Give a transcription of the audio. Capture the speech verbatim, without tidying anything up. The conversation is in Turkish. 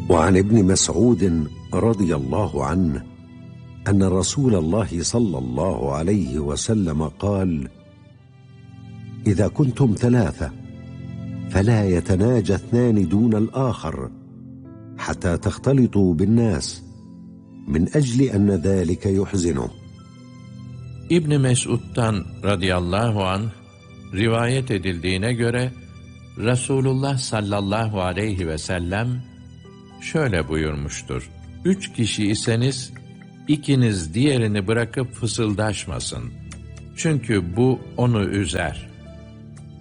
وعن ابن مسعود رضي الله عنه أن رسول الله صلى الله عليه وسلم قال: إذا كنتم ثلاثة فلا يتناجى اثنان دون الآخر حتى تختلطوا بالناس من أجل أن ذلك يحزنه. İbn Mesud'dan radıyallahu anh rivayet edildiğine göre Resulullah sallallahu aleyhi ve sellem şöyle buyurmuştur: Üç kişi iseniz ikiniz diğerini bırakıp fısıldaşmasın. Çünkü bu onu üzer.